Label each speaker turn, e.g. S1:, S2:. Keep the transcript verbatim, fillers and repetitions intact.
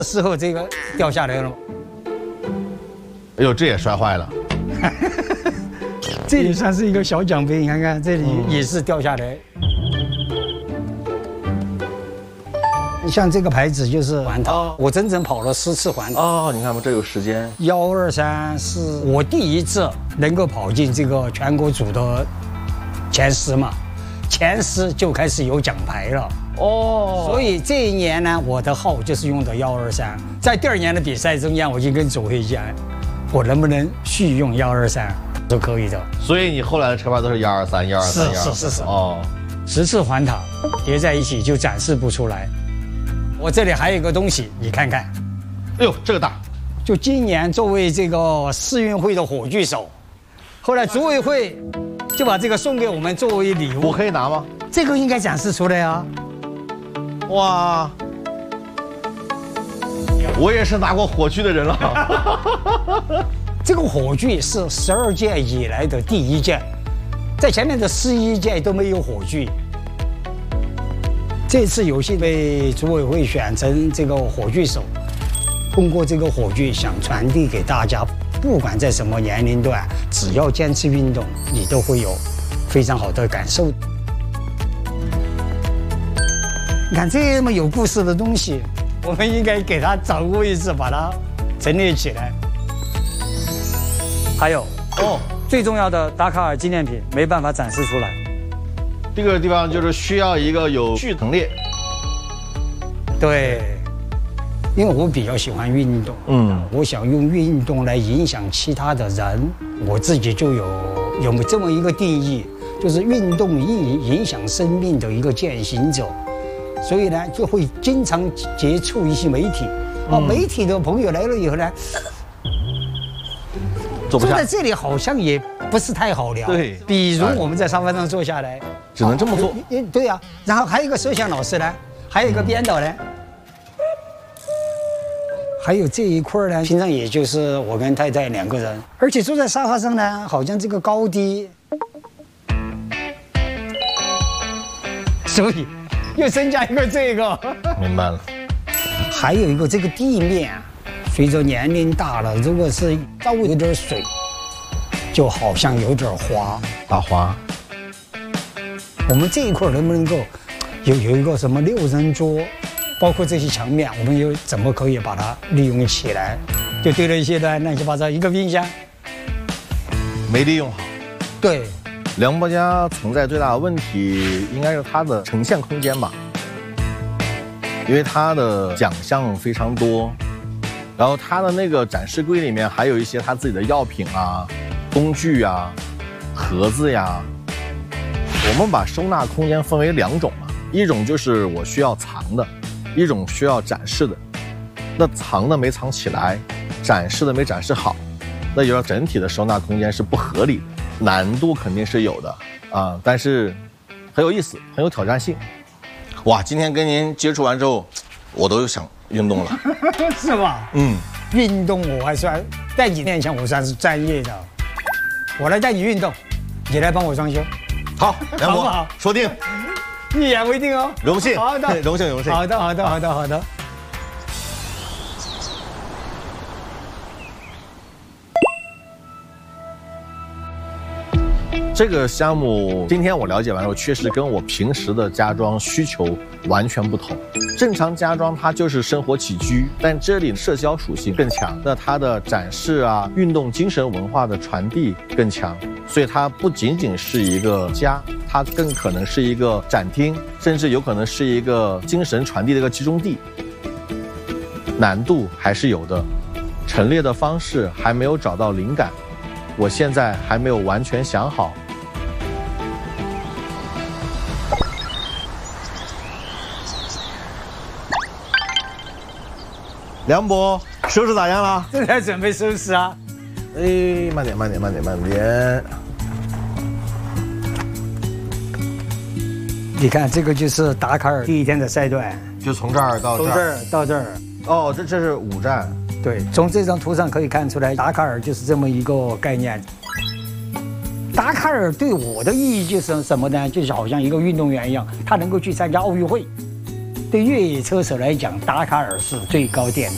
S1: 事后这个掉下来了。
S2: 哎呦，这也摔坏了。
S1: 这里算是一个小奖杯，你看看这里也是掉下来。像这个牌子就是环岛，哦、我整整跑了十次环岛。
S2: 哦，你看嘛，这有时间。
S1: 幺二三是我第一次能够跑进这个全国组的前十嘛，前十就开始有奖牌了。哦，所以这一年呢，我的号就是用的幺二三。在第二年的比赛中间，我就跟左会讲，我能不能续用幺二三都可以的。
S2: 所以你后来的车牌都是幺二三、幺二三、
S1: 是是是
S2: 哦，
S1: 十次环塔叠在一起就展示不出来。我这里还有一个东西，你看看。
S2: 哎呦，这个大！
S1: 就今年作为这个世运会的火炬手，后来组委会就把这个送给我们作为礼物。
S2: 我可以拿吗？
S1: 这个应该展示出来啊。
S2: 哇！我也是拿过火炬的人了。
S1: 这个火炬是十二届以来的第一届，在前面的十一届都没有火炬。这次有幸被组委会选成这个火炬手，通过这个火炬想传递给大家，不管在什么年龄段，只要坚持运动，你都会有非常好的感受。你看这么有故事的东西，我们应该给它掌握一次，把它陈列起来。还有哦，最重要的达卡尔纪念品没办法展示出来。
S2: 这个地方就是需要一个有序陈列。
S1: 对，因为我比较喜欢运动，嗯，我想用运动来影响其他的人，我自己就有有这么一个定义，就是运动影影响生命的一个践行者，所以呢，就会经常接触一些媒体，啊，嗯、媒体的朋友来了以后呢。坐在这里好像也不是太好聊。
S2: 对，
S1: 比如我们在沙发上坐下来，
S2: 只能这么做。
S1: 对呀、啊，然后还有一个摄像老师呢，还有一个编导呢，还有这一块呢，平常也就是我跟太太两个人，而且坐在沙发上呢，好像这个高低，所以又增加一个这个。
S2: 明白了。
S1: 还有一个这个地面。随着年龄大了，如果是稍微有点水，就好像有点滑，
S2: 打滑。
S1: 我们这一块能不能够有有一个什么六人桌，包括这些墙面，我们又怎么可以把它利用起来？就堆了一些的乱七八糟，一个冰箱
S2: 没利用好。
S1: 对，
S2: 梁博家存在最大的问题应该是它的呈现空间吧，因为它的奖项非常多。然后他的那个展示柜里面还有一些他自己的药品啊、工具啊、盒子呀。我们把收纳空间分为两种嘛，一种就是我需要藏的，一种需要展示的。那藏的没藏起来，展示的没展示好，那就让整体的收纳空间是不合理的，难度肯定是有的啊，但是很有意思，很有挑战性。哇，今天跟您接触完之后，我都想运动了。
S1: 是吧？嗯，运动我还算在你面前我算是专业的，我来带你运动，你来帮我装修。
S2: 好，梁博，好，说定，
S1: 一言为定哦。
S2: 荣幸，
S1: 好的，
S2: 荣幸，荣幸。
S1: 好的，好的，好的，好的。
S2: 这个项目今天我了解完后，确实跟我平时的家装需求完全不同。正常家装它就是生活起居，但这里社交属性更强，那它的展示啊、运动精神文化的传递更强，所以它不仅仅是一个家，它更可能是一个展厅，甚至有可能是一个精神传递的一个集中地。难度还是有的，陈列的方式还没有找到灵感，我现在还没有完全想好。梁博，收拾咋样了？
S1: 正在准备收拾啊。
S2: 哎，慢点，慢点，慢点，慢点。
S1: 你看，这个就是达喀尔第一天的赛段，
S2: 就从这儿到这儿。
S1: 从这儿到这儿。
S2: 哦，这这是五站。
S1: 对，从这张图上可以看出来，达喀尔就是这么一个概念。达喀尔对我的意义就是什么呢？就是好像一个运动员一样，他能够去参加奥运会。对越野车手来讲，达喀尔是最高殿